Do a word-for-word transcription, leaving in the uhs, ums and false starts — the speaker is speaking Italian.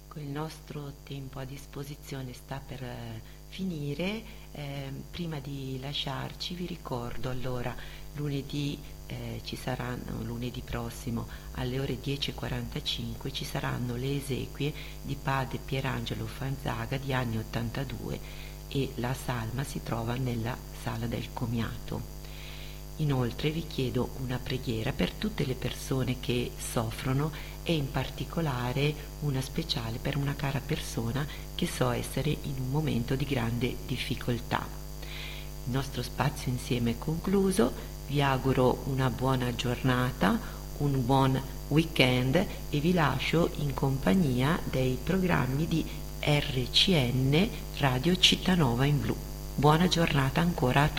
Ecco, il nostro tempo a disposizione sta per eh, finire. Eh, prima di lasciarci vi ricordo allora lunedì eh, ci saranno lunedì prossimo alle ore dieci e quarantacinque ci saranno le esequie di padre Pierangelo Fanzaga di anni ottantadue e la salma si trova nella sala del commiato. Inoltre vi chiedo una preghiera per tutte le persone che soffrono e in particolare una speciale per una cara persona che so essere in un momento di grande difficoltà. Il nostro spazio insieme è concluso, vi auguro una buona giornata, un buon weekend e vi lascio in compagnia dei programmi di R C N Radio Cittanova in Blu. Buona giornata ancora a tutti.